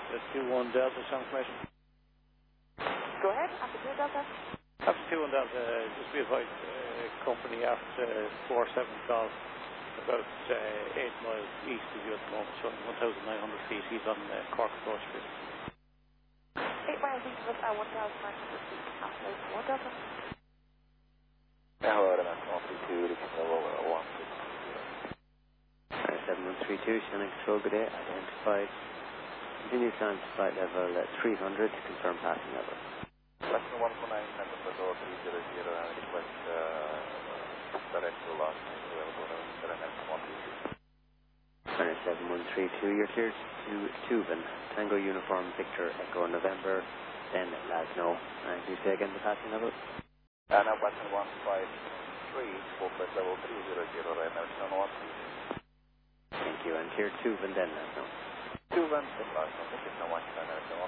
21 Delta, some information. Go ahead, after 2 Delta. After 21 Delta, just be advised, company after 47 call, about 8 miles east of you at the moment, showing 1,900 feet. He's on Cork Approach Street. 8 miles east of us at 1,900 feet. After 1 Delta. Hello, MS 132, looking level 7132, Shannon Control, good day, identified. Continue climb to flight level 300 to confirm passing level. Lesson 149, Center for door 300, and request direct to last name, available on MS 132. 7132, you're cleared to Tuvan, Tango Uniform Victor Echo November, then Lasno. And can you say again the passing level? And now Western 153, full flight level 300, Emerson 132. Thank you, and clear Tuvan, then Lasno. Tuvan, then Lasno. Thank you so much, Emerson